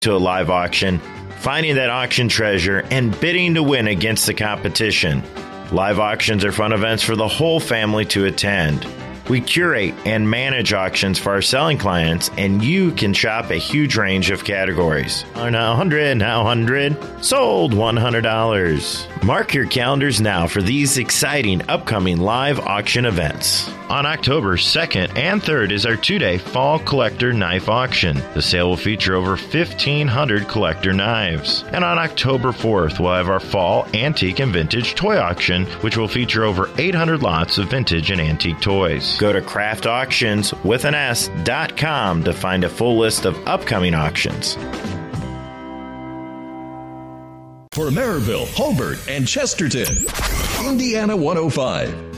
to a live auction, finding that auction treasure, and bidding to win against the competition. Live auctions are fun events for the whole family to attend. We curate and manage auctions for our selling clients, and you can shop a huge range of categories. Now 100, sold $100. Mark your calendars now for these exciting upcoming live auction events. On October 2nd and 3rd is our 2-day Fall Collector Knife Auction. The sale will feature over 1,500 collector knives. And on October 4th, we'll have our Fall Antique and Vintage Toy Auction, which will feature over 800 lots of vintage and antique toys. Go to craftauctions.com to find a full list of upcoming auctions. For Maryville, Holbert, and Chesterton, Indiana 105.